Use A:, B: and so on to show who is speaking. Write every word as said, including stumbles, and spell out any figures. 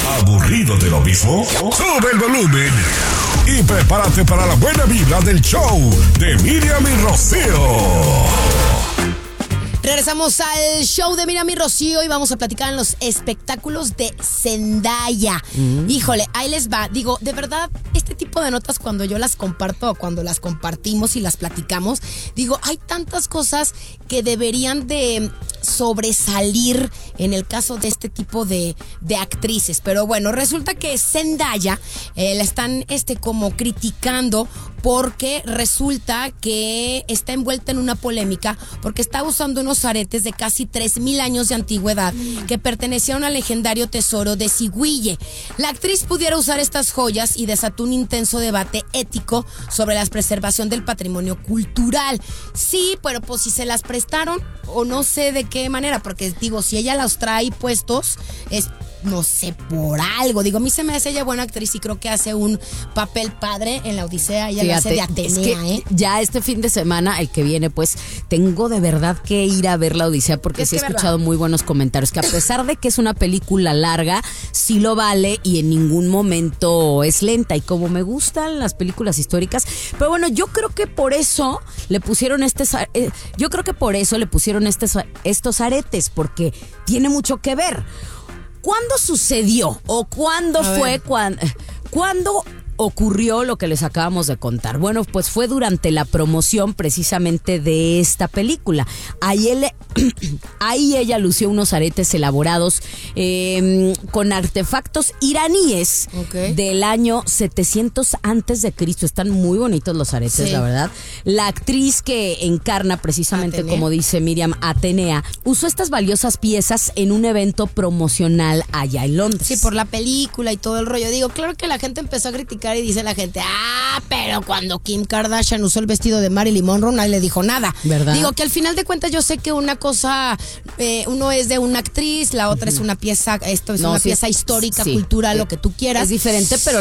A: ¿Aburrido de lo mismo? Sube el volumen y prepárate para la buena vibra del show de Miriam y Rocío.
B: Regresamos al show de Miriam y Rocío y vamos a platicar en los espectáculos de Zendaya. Mm. Híjole, ahí les va. Digo, de verdad, este tipo de notas cuando yo las comparto o cuando las compartimos y las platicamos, digo, hay tantas cosas que deberían de sobresalir en el caso de este tipo de, de actrices. Pero bueno, resulta que Zendaya eh, la están este, como criticando porque resulta que está envuelta en una polémica porque está usando unos aretes de casi tres mil años de antigüedad que pertenecían al legendario tesoro de Sigüille. La actriz pudiera usar estas joyas y desató un intenso debate ético sobre la preservación del patrimonio cultural. Sí, pero pues si se las prestaron o no sé de qué manera, porque digo, si ella los trae puestos, es no sé, por algo. Digo, a mí se me hace ella buena actriz y creo que hace un papel padre en La Odisea. Ella
C: Fíjate,
B: la hace de Atenea,
C: es que
B: ¿eh?
C: Ya este fin de semana, el que viene, pues, tengo de verdad que ir a ver La Odisea porque sí he escuchado verdad. muy buenos comentarios, que a pesar de que es una película larga, sí lo vale y en ningún momento es lenta. Y como me gustan las películas históricas, pero bueno, yo creo que por eso le pusieron este, eh, yo creo que por eso le pusieron estos, estos aretes, porque tiene mucho que ver. ¿Cuándo sucedió o cuándo a fue cuando, cuándo ocurrió lo que les acabamos de contar? Bueno, pues fue durante la promoción precisamente de esta película. Ahí, él, ahí ella lució unos aretes elaborados eh, con artefactos iraníes okay. del año setecientos antes de Cristo. Están muy bonitos los aretes, sí. la verdad. La actriz que encarna precisamente, Atenea. como dice Miriam, Atenea, usó estas valiosas piezas en un evento promocional allá en Londres.
B: Sí, por la película y todo el rollo. Digo, claro que la gente empezó a criticar y dice la gente, ah, pero cuando Kim Kardashian usó el vestido de Marilyn Monroe, nadie le dijo nada.
C: ¿Verdad?
B: Digo que al final de cuentas yo sé que una cosa, eh, uno es de una actriz, la otra uh-huh. es una pieza, esto es no, una sí, pieza histórica, sí. cultural, eh, lo que tú quieras.
C: Es diferente, pero